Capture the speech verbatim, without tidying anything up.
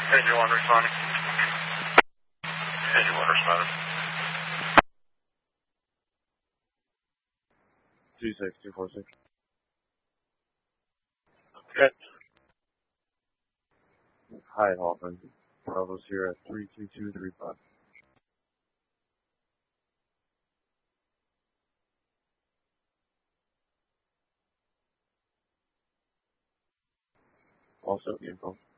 Angel one responding. Angel one responding. two six two four six. Okay. Hi, Hoffman. Bravo's here at three two two three five. Also, info.